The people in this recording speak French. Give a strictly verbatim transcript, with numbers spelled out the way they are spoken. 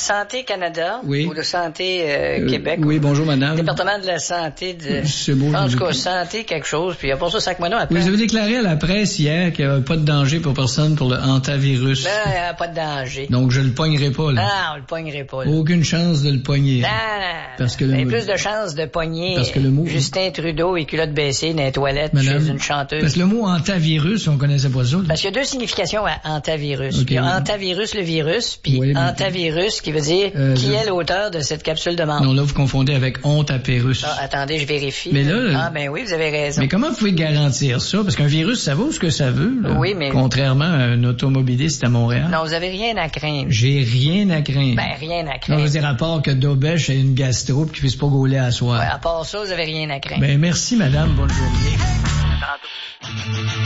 Santé Canada oui. ou de Santé euh, euh, Québec. Oui, bonjour, madame. Département de la santé de... C'est beau. En tout cas, santé quelque chose, puis il y a pas ça sac mono après. Oui, vous avez déclaré à la presse hier qu'il n'y avait pas de danger pour personne pour le hantavirus. Ben, il n'y a pas de danger. Donc, je le pognerai pas, là. Non, on le pognerait pas, là. Aucune chance de le pogner. Non, parce que il y le... a plus de chances de pogner parce que le mot... Justin Trudeau et culotte baissée dans les toilettes madame, chez une chanteuse. Parce que le mot hantavirus, on connaissait pas ça. Là. Parce qu'il y a deux significations à hantavirus. Okay. Il y a hantavirus, le virus, puis oui, mais... hantavirus, qui veut dire euh, qui là... est l'auteur de cette capsule de membre. Non, là, vous confondez avec honte à Pérus. Ah, attendez, je vérifie. Mais là... Ah, ben oui, vous avez raison. Mais comment vous pouvez garantir ça? Parce qu'un virus, ça vaut ce que ça veut, là. Oui, mais... Contrairement à un automobiliste à Montréal. Non, vous avez rien à craindre. J'ai rien à craindre. Ben, rien à craindre. Non, je veux dire, à part que Dobèche ait une gastro pis qu'il puisse pas gauler à soir. Ouais, à part ça, vous avez rien à craindre. Ben, merci, madame. Bonne journée.